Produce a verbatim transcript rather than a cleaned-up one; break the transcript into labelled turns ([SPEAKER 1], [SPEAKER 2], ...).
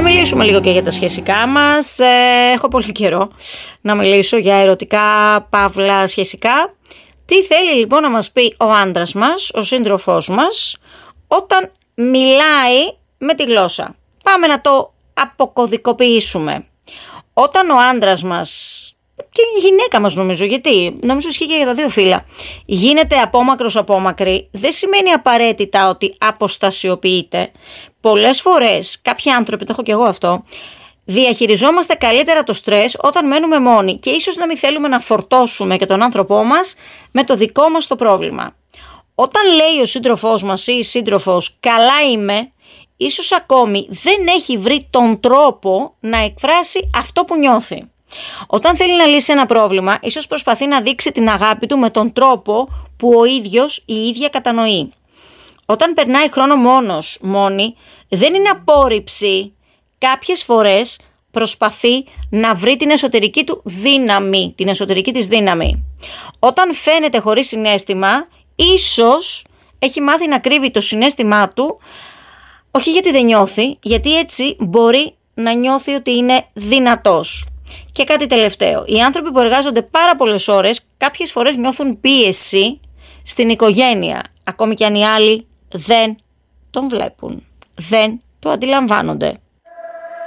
[SPEAKER 1] μιλήσουμε λίγο και για τα σχεσικά μας. Ε, έχω πολύ καιρό να μιλήσω για ερωτικά παύλα σχεσικά. Τι θέλει λοιπόν να μας πει ο άντρας μας, ο σύντροφός μας, όταν μιλάει με τη γλώσσα? Πάμε να το αποκωδικοποιήσουμε. Όταν ο άντρας μας, και η γυναίκα μας νομίζω, γιατί νομίζω ισχύει και για τα δύο φύλλα, γίνεται απόμακρος απόμακρη, δεν σημαίνει απαραίτητα ότι αποστασιοποιείται. Πολλές φορές κάποιοι άνθρωποι, το έχω και εγώ αυτό, διαχειριζόμαστε καλύτερα το στρες όταν μένουμε μόνοι και ίσως να μην θέλουμε να φορτώσουμε και τον άνθρωπό μας με το δικό μας το πρόβλημα. Όταν λέει ο σύντροφός μας ή η σύντροφος «καλά είμαι», ίσως ακόμη δεν έχει βρει τον τρόπο να εκφράσει αυτό που νιώθει. Όταν θέλει να λύσει ένα πρόβλημα, ίσως προσπαθεί να δείξει την αγάπη του με τον τρόπο που ο ίδιος ή η ίδια κατανοεί. Όταν περνάει χρόνο μόνος, μόνη, δεν είναι απόρριψη. Κάποιες φορές προσπαθεί να βρει την εσωτερική του δύναμη, την εσωτερική της δύναμη. Όταν φαίνεται χωρίς συναίσθημα, ίσως έχει μάθει να κρύβει το συναίσθημά του, όχι γιατί δεν νιώθει, γιατί έτσι μπορεί να νιώθει ότι είναι δυνατός. Και κάτι τελευταίο, οι άνθρωποι που εργάζονται πάρα πολλές ώρες, κάποιες φορές νιώθουν πίεση στην οικογένεια, ακόμη και αν οι άλλοι δεν τον βλέπουν, δεν το αντιλαμβάνονται.